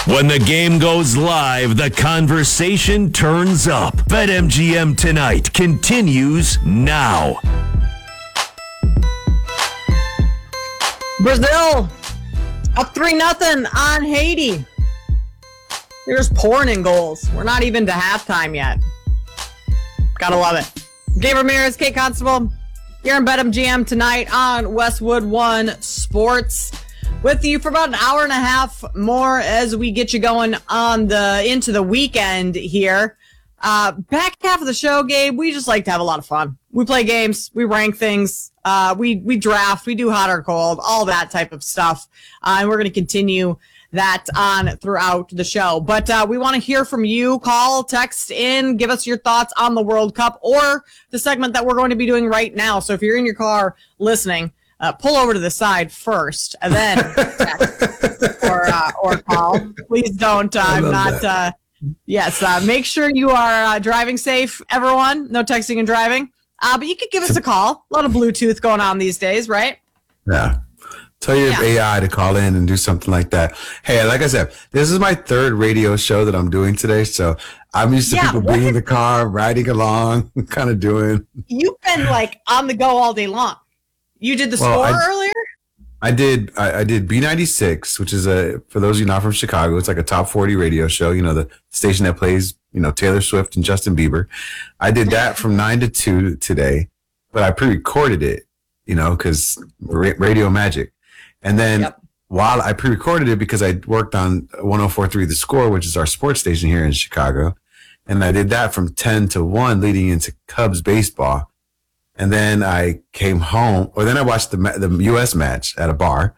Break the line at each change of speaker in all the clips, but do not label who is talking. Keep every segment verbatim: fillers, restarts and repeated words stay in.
When the game goes live, the conversation turns up. BetMGM Tonight continues now.
Brazil up three nothing on Haiti. There's pouring in goals. We're not even to halftime yet. Gotta love it. Gabe Ramirez, Kate Constable, here in BetMGM Tonight on Westwood One Sports. With you for about an hour and a half more as we get you going on the into the weekend here. Uh, back half of the show, Gabe, we just like to have a lot of fun. We play games, we rank things, uh, we we draft, we do hot or cold, all that type of stuff. Uh, and we're going to continue that on throughout the show. But uh, we want to hear from you. Call, text in, give us your thoughts on the World Cup or the segment that we're going to be doing right now. So if you're in your car listening, Uh, pull over to the side first, and then text or uh, or call. Please don't. Uh, I'm not. Uh, yes. Uh, make sure you are uh, driving safe, everyone. No texting and driving. Uh, but you could give us a call. A lot of Bluetooth going on these days, right?
Yeah. Tell your
yeah.
A I to call in and do something like that. Hey, like I said, this is my third radio show that I'm doing today, so I'm used to
yeah,
people being in the car, riding along, kind of doing.
You've been like on the go all day long. You did the
well,
score
I,
earlier?
I did. I, I did B ninety-six, which is a, for those of you not from Chicago, it's like a top forty radio show. You know, the station that plays, you know, Taylor Swift and Justin Bieber. I did that from nine to two today, but I pre-recorded it, you know, because ra- radio magic. And then yep. while I pre-recorded it, because I worked on one oh four point three The Score, which is our sports station here in Chicago. And I did that from ten to one leading into Cubs baseball. And then I came home, or then I watched the the U S match at a bar,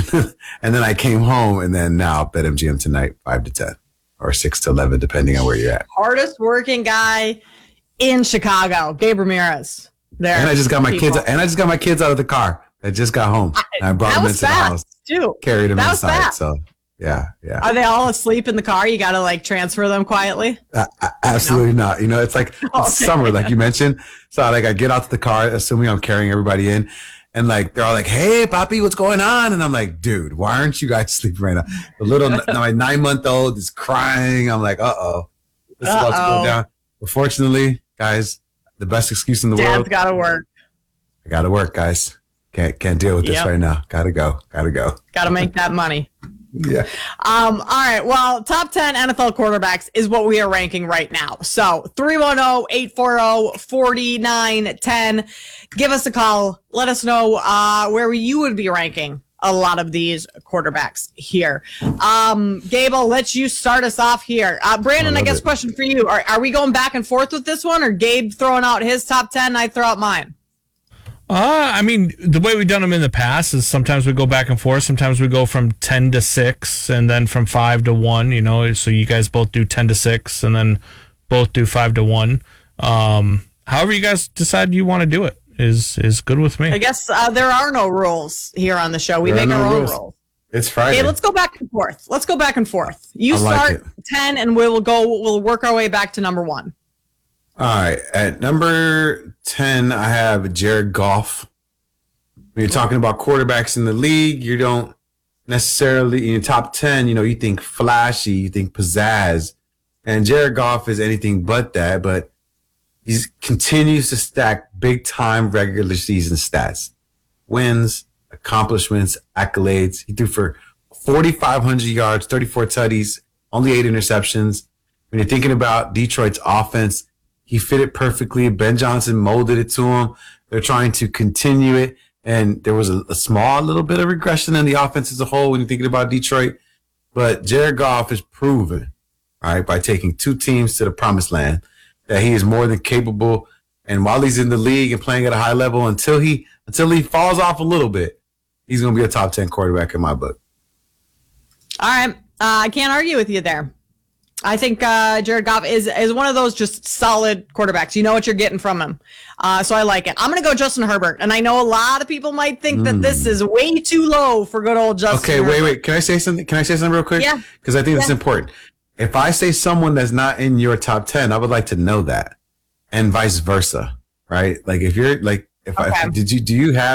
and then I came home, and then now BetMGM Tonight, five to ten, or six to eleven, depending on where you're at.
Hardest working guy in Chicago, Gabe Ramirez. There,
and I just got my people. kids, and I just got my kids out of the car. I just got home. I, and I brought them into
fast,
the house,
too.
Carried them
that
inside. Fast. So yeah, yeah.
Are they all asleep in the car? You got to like transfer them quietly?
Uh, absolutely no? not. You know, it's like it's okay. summer, like you mentioned. So like I get out to the car, assuming I'm carrying everybody in, and like they're all like, "Hey, Poppy, what's going on?" And I'm like, "Dude, why aren't you guys sleeping right now?" The little my nine month old is crying. I'm like, "Uh oh, this Uh-oh. is about to go down." But fortunately, guys, the best excuse in the
Dad's
world.
Dad's got to work.
I got to work, guys. Can't can't deal with this yep. right now. Gotta go. Gotta go.
Got to make that money.
Yeah.
Um, all right. Well, top ten N F L quarterbacks is what we are ranking right now. So three one zero, eight four zero, four nine one zero. Give us a call. Let us know uh, where you would be ranking a lot of these quarterbacks here. Um, Gabe, I'll let you start us off here. Uh, Brandon, I, I guess it. question for you. Are, are we going back and forth with this one, or Gabe throwing out his top ten and I throw out mine?
Uh, I mean, the way we've done them in the past is sometimes we go back and forth. Sometimes we go from ten to six and then from five to one, you know, so you guys both do ten to six and then both do five to one. Um, however you guys decide you want to do it is, is good with me.
I guess uh, there are no rules here on the show. We there make our no own rules. rules.
It's Friday.
Okay, let's go back and forth. Let's go back and forth. You
I
start
like
ten and we'll go, we'll work our way back to number one.
All right. At number ten, I have Jared Goff. When you're talking about quarterbacks in the league, you don't necessarily, in your top ten, you know, you think flashy, you think pizzazz. And Jared Goff is anything but that, but he continues to stack big-time regular season stats. Wins, accomplishments, accolades. He threw for forty-five hundred yards, thirty-four tutties, only eight interceptions. When you're thinking about Detroit's offense, he fit it perfectly. Ben Johnson molded it to him. They're trying to continue it. And there was a, a small little bit of regression in the offense as a whole when you're thinking about Detroit. But Jared Goff has proven, right, by taking two teams to the promised land, that he is more than capable. And while he's in the league and playing at a high level, until he until he falls off a little bit, he's going to be a top ten quarterback in my book.
All right. Uh, I can't argue with you there. I think uh, Jared Goff is is one of those just solid quarterbacks. You know what you're getting from him. Uh, so I like it. I'm going to go Justin Herbert. And I know a lot of people might think mm. that this is way too low for good old Justin
Okay,
Herbert.
wait, wait. Can I say something? Can I say something real quick?
Yeah.
Because I think
yeah.
it's important. If I say someone that's not in your top ten, I would like to know that. And vice versa, right? Like if you're like, if
okay.
I, did you, do you have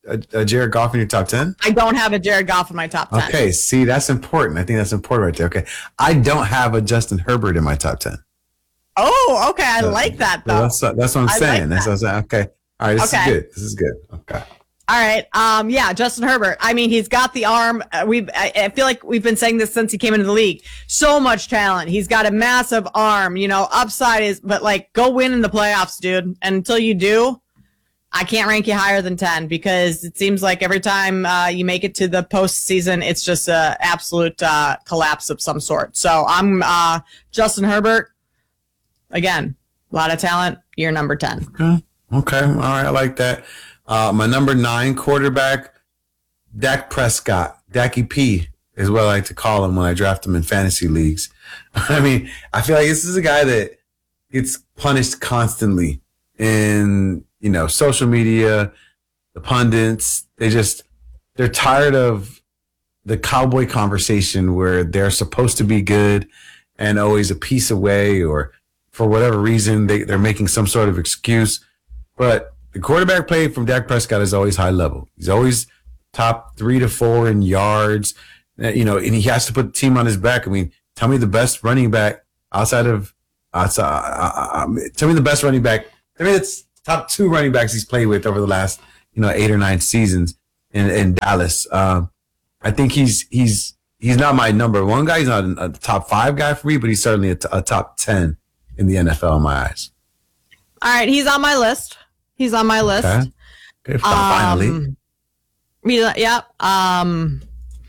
a, a Jared Goff in your top ten?
I don't have a Jared Goff in my top ten.
Okay, see, that's important. I think that's important right there. Okay, I don't have a Justin Herbert in my top ten.
Oh, okay. I
So,
like that,
so
though.
that's, that's what I'm
I
saying.
like
that's what I'm saying. Okay. All right, this
Okay.
is good. This is good. Okay.
All right. Um, yeah, Justin Herbert. I mean, he's got the arm. Uh, we I, I feel like we've been saying this since he came into the league. So much talent. He's got a massive arm. You know, upside is, but like, go win in the playoffs, dude. And until you do, I can't rank you higher than ten because it seems like every time uh, you make it to the postseason, it's just a absolute uh, collapse of some sort. So I'm uh, Justin Herbert. Again, a lot of talent. You're number ten.
Okay. Okay. All right. I like that. Uh, my number nine quarterback, Dak Prescott. Dacky P is what I like to call him when I draft him in fantasy leagues. I mean, I feel like this is a guy that gets punished constantly in, you know, social media, the pundits. They just, they're tired of the cowboy conversation where they're supposed to be good and always a piece away, or for whatever reason, they, they're making some sort of excuse. But the quarterback play from Dak Prescott is always high level. He's always top three to four in yards, you know, and he has to put the team on his back. I mean, tell me the best running back outside of, outside, uh, uh, tell me the best running back. I mean, it's top two running backs he's played with over the last, you know, eight or nine seasons in, in Dallas. Um, I think he's, he's, he's not my number one guy. He's not a, a top five guy for me, but he's certainly a, t- a top ten in the N F L in my eyes.
All right. He's on my list. He's on my list.
Okay. Okay, finally.
Um, yeah, yeah. Um,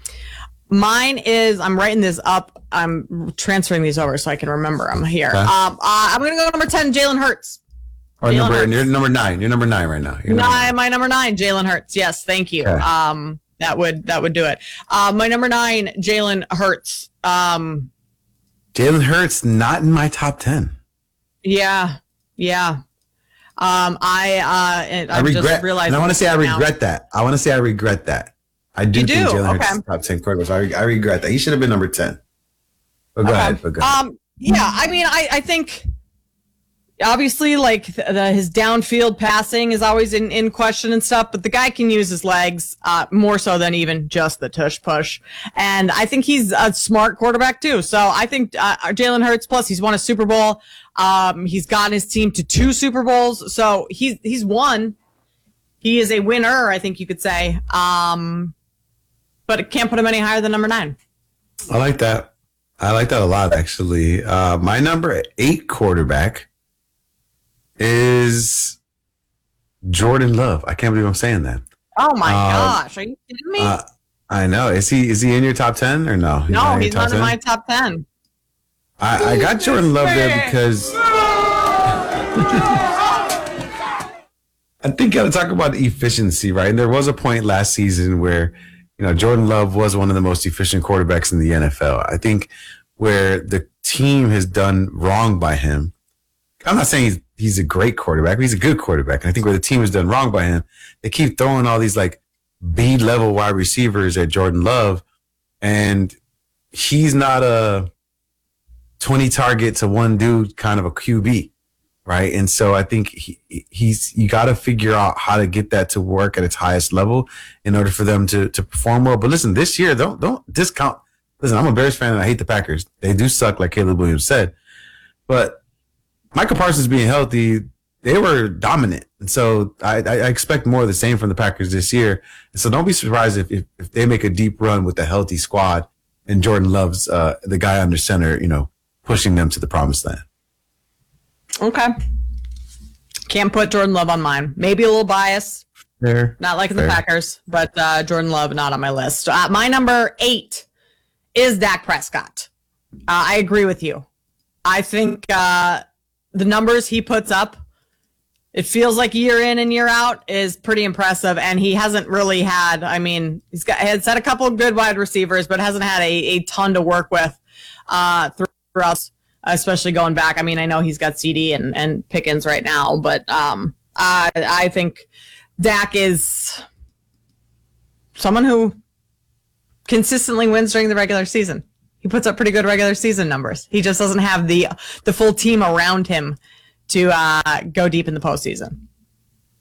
mine is, I'm writing this up. I'm transferring these over so I can remember them here.
Okay.
Um, uh, I'm going to go number ten, Jalen Hurts.
Or
Jalen
number,
Hurts.
you're number nine. You're number nine right now. You're number
Nine,
nine.
my number nine, Jalen Hurts. Yes, thank you.
Okay.
Um, that would that would do it. Uh, my number nine, Jalen Hurts. Um,
Jalen Hurts not in my top ten.
yeah, yeah. Um, I uh, and
I
I'm
regret.
just realizing.
And I want to say I
now.
regret that. I want to say I regret that. I do
You
think
do?
Jalen Hurts
Okay.
is top ten quarterback. So I, re- I regret that. He should have been number ten. But go
Okay.
ahead. But go ahead.
Um, yeah, I mean, I, I think obviously like the, the, his downfield passing is always in, in question and stuff, but the guy can use his legs uh, more so than even just the tush push. And I think he's a smart quarterback too. So I think uh, Jalen Hurts, plus he's won a Super Bowl. Um, he's gotten his team to two Super Bowls. So he's, he's won. He is a winner, I think you could say. Um, but it can't put him any higher than number nine.
I like that. I like that a lot, actually. Uh, my number eight quarterback is Jordan Love. I can't believe I'm saying that.
Oh my
Um,
gosh. Are you kidding me?
Uh, I know. Is he is he in your top ten or no?
no,
in your
he's
top
not in
ten?
my top ten.
I, I got Jordan Love there because I think you got to talk about efficiency, right? And there was a point last season where, you know, Jordan Love was one of the most efficient quarterbacks in the N F L. I think where the team has done wrong by him, I'm not saying he's, he's a great quarterback, but he's a good quarterback. And I think where the team has done wrong by him, they keep throwing all these like B level wide receivers at Jordan Love. And he's not a twenty target to one dude kind of a Q B, right? And so I think he, he's you got to figure out how to get that to work at its highest level in order for them to to perform well. But listen, this year don't don't discount. Listen, I'm a Bears fan and I hate the Packers. They do suck, like Caleb Williams said. But Michael Parsons being healthy, they were dominant, and so I, I expect more of the same from the Packers this year. And so don't be surprised if if, if they make a deep run with a healthy squad and Jordan Love's uh, the guy under center, you know, pushing them to the promised land.
Okay. Can't put Jordan Love on mine. Maybe a little bias.
Fair.
Not like
Fair.
the Packers, but uh, Jordan Love not on my list. Uh, my number eight is Dak Prescott. Uh, I agree with you. I think uh, the numbers he puts up, it feels like year in and year out, is pretty impressive. And he hasn't really had, I mean, he's got has had a couple of good wide receivers, but hasn't had a, a ton to work with uh, throughout, especially going back. I mean, I know he's got C D and, and Pickens right now, but um, I, I think Dak is someone who consistently wins during the regular season. He puts up pretty good regular season numbers. He just doesn't have the the full team around him to uh, go deep in the postseason.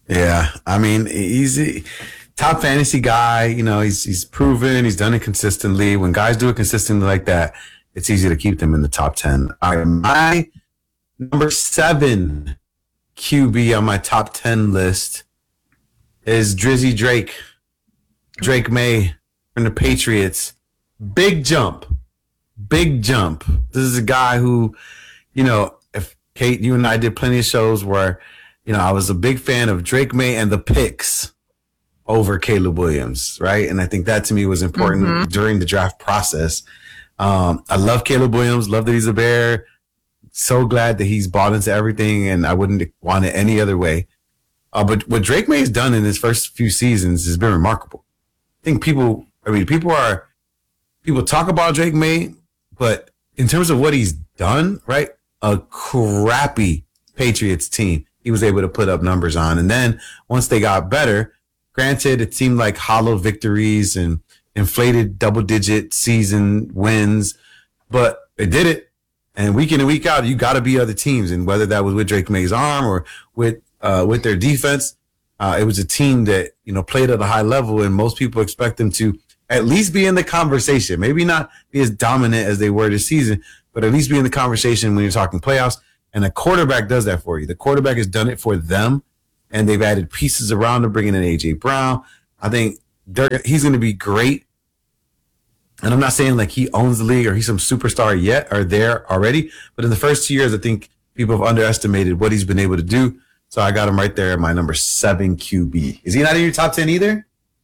Yeah, I mean, he's a top fantasy guy. You know, he's he's proven. He's done it consistently. When guys do it consistently like that, it's easy to keep them in the top ten. All right, my number seven Q B on my top ten list is Drizzy Drake. Drake May from the Patriots. Big jump. Big jump. This is a guy who, you know, if Kate, you and I did plenty of shows where, you know, I was a big fan of Drake May and the picks over Caleb Williams, right? And I think that to me was important mm-hmm. during the draft process. Um, I love Caleb Williams, love that he's a Bear. So glad that he's bought into everything, and I wouldn't want it any other way. Uh, but what Drake May has done in his first few seasons has been remarkable. I think people, I mean, people are, people talk about Drake May, but in terms of what he's done, right? A crappy Patriots team he was able to put up numbers on. And then once they got better, granted, it seemed like hollow victories and inflated double digit season wins, but they did it. And week in and week out, you got to be other teams. And whether that was with Drake May's arm or with, uh, with their defense, uh, it was a team that, you know, played at a high level, and most people expect them to at least be in the conversation, maybe not be as dominant as they were this season, but at least be in the conversation when you're talking playoffs. And a quarterback does that for you. The quarterback has done it for them, and they've added pieces around him, bringing in A J Brown. I think he's going to be great. And I'm not saying like he owns the league or he's some superstar yet or there already, but in the first two years, I think people have underestimated what he's been able to do. So I got him right there at my number seven Q B. Is he not in your top ten either?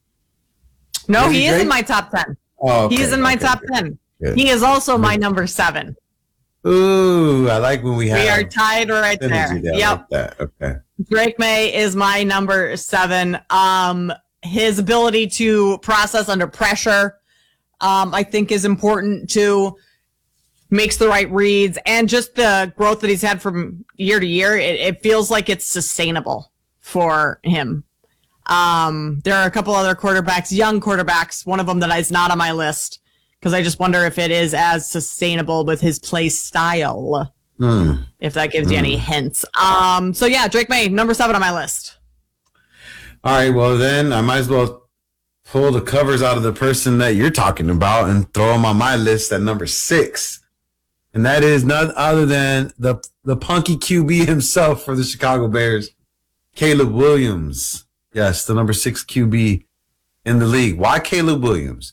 No,
is
he,
he
is
great?
in my top ten.
Oh, okay,
he is in my
okay,
top
good,
ten.
good.
He is also my number seven.
Ooh, I like when we have.
We are tied right there.
there.
Yep.
Like that. Okay.
Drake May is my number seven. Um, his ability to process under pressure, um, I think is important too. Makes the right reads, and just the growth that he's had from year to year. It, it feels like it's sustainable for him. Um, there are a couple other quarterbacks, young quarterbacks, one of them that is not on my list, because I just wonder if it is as sustainable with his play style. Mm. If that gives mm. you any hints. Um, so yeah, Drake May, number seven on my list.
All right, well then I might as well pull the covers out of the person that you're talking about and throw him on my list at number six. And that is none other than the the punky Q B himself for the Chicago Bears, Caleb Williams. Yes, the number six Q B in the league. Why Caleb Williams?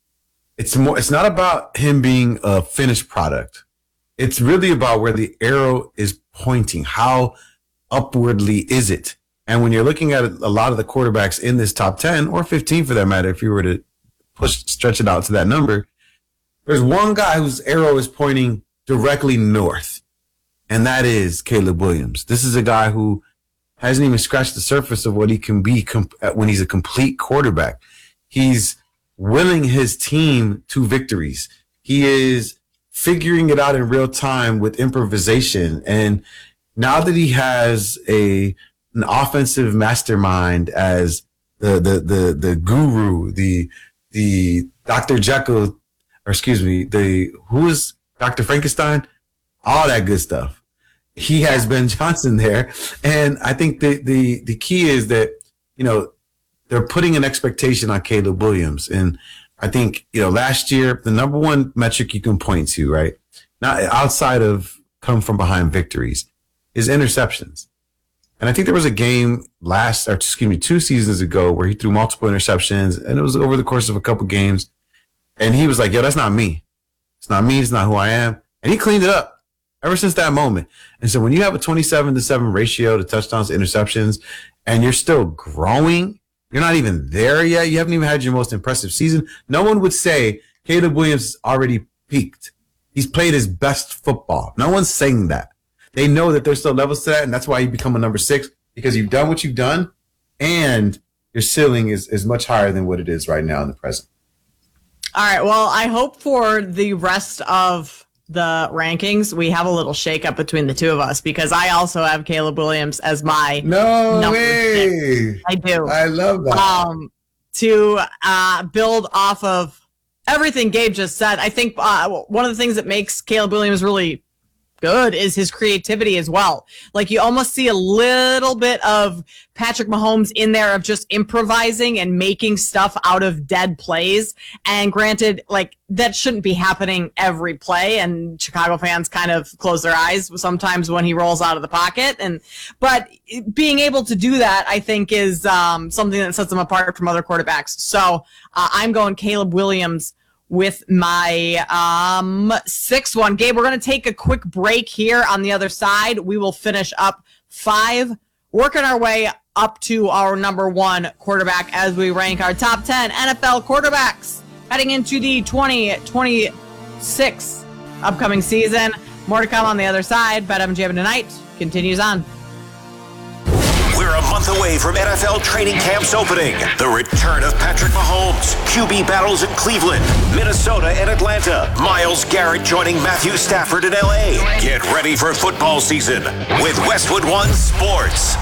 It's more. It's not about him being a finished product. It's really about where the arrow is pointing. How upwardly is it? And when you're looking at a lot of the quarterbacks in this top ten or fifteen for that matter, if you were to push stretch it out to that number, there's one guy whose arrow is pointing directly north, and that is Caleb Williams. This is a guy who hasn't even scratched the surface of what he can be comp- when he's a complete quarterback. He's willing his team to victories. He is figuring it out in real time with improvisation. And now that he has a an offensive mastermind as the the the the guru, the the Doctor Jekyll, or excuse me, the who is Doctor Frankenstein, all that good stuff. He has Ben Johnson there, and I think the the the key is that, you know, they're putting an expectation on Caleb Williams. And I think, you know, last year, the number one metric you can point to, right, not outside of come from behind victories, is interceptions. And I think there was a game last, or excuse me, two seasons ago where he threw multiple interceptions, and it was over the course of a couple games. And he was like, yo, that's not me. It's not me. It's not who I am. And he cleaned it up ever since that moment. And so when you have a twenty-seven to seven ratio to touchdowns to interceptions, and you're still growing, you're not even there yet. You haven't even had your most impressive season. No one would say Caleb Williams already peaked. He's played his best football. No one's saying that. They know that there's still levels to that, and that's why you become a number six, because you've done what you've done, and your ceiling is, is much higher than what it is right now in the present.
All right. Well, I hope for the rest of the rankings, we have a little shakeup between the two of us, because I also have Caleb Williams as my
no
number
way.
six. I do.
I love that.
Um, to uh, build off of everything Gabe just said, I think uh, one of the things that makes Caleb Williams really good is his creativity as well. Like, you almost see a little bit of Patrick Mahomes in there of just improvising and making stuff out of dead plays. And granted, like, that shouldn't be happening every play, and Chicago fans kind of close their eyes sometimes when he rolls out of the pocket. And but being able to do that, I think, is um, something that sets him apart from other quarterbacks. So uh, I'm going Caleb Williams with my um, sixth one. Gabe, we're going to take a quick break here. On the other side, we will finish up five, working our way up to our number one quarterback as we rank our top ten N F L quarterbacks heading into the twenty twenty-six upcoming season. More to come on the other side. BetMGM Tonight continues on.
We're a month away from N F L training camps opening. The return of Patrick Mahomes, Q B battles in Cleveland, Minnesota, and Atlanta. Myles Garrett joining Matthew Stafford in L A. Get ready for football season with Westwood One Sports.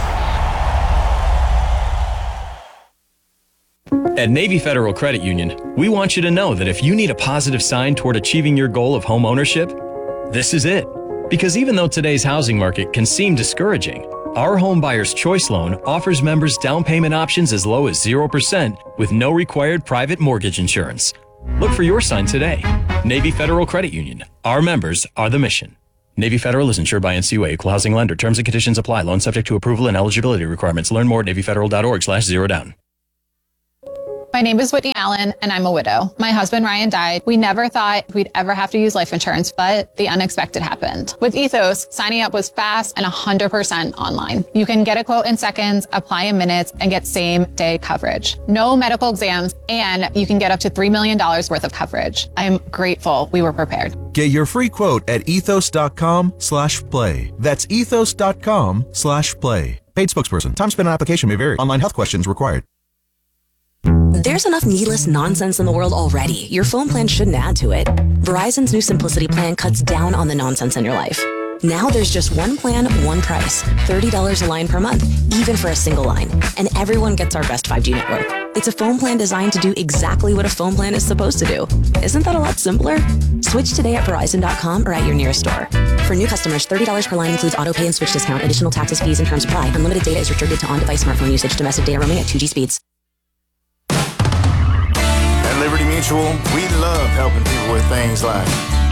At Navy Federal Credit Union, we want you to know that if you need a positive sign toward achieving your goal of home ownership, this is it. Because even though today's housing market can seem discouraging, our Home Buyer's Choice Loan offers members down payment options as low as zero percent with no required private mortgage insurance. Look for your sign today. Navy Federal Credit Union. Our members are the mission. Navy Federal is insured by N C U A, Equal Housing Lender. Terms and conditions apply. Loan subject to approval and eligibility requirements. Learn more at NavyFederal.org slash zero down.
My name is Whitney Allen, and I'm a widow. My husband, Ryan, died. We never thought we'd ever have to use life insurance, but the unexpected happened. With Ethos, signing up was fast and one hundred percent online. You can get a quote in seconds, apply in minutes, and get same-day coverage. No medical exams, and you can get up to three million dollars worth of coverage. I'm grateful we were prepared.
Get your free quote at ethos.com slash play. That's ethos.com slash play. Paid spokesperson. Time spent on application may vary. Online health questions required.
There's enough needless nonsense in the world already. Your phone plan shouldn't add to it. Verizon's new Simplicity plan cuts down on the nonsense in your life. Now there's just one plan, one price. thirty dollars a line per month, even for a single line. And everyone gets our best five G network. It's a phone plan designed to do exactly what a phone plan is supposed to do. Isn't that a lot simpler? Switch today at Verizon dot com or at your nearest store. For new customers, thirty dollars per line includes auto pay and switch discount. Additional taxes, fees, and terms apply. Unlimited data is restricted to on-device smartphone usage. Domestic data roaming at two G speeds.
At Liberty Mutual, we love helping people with things like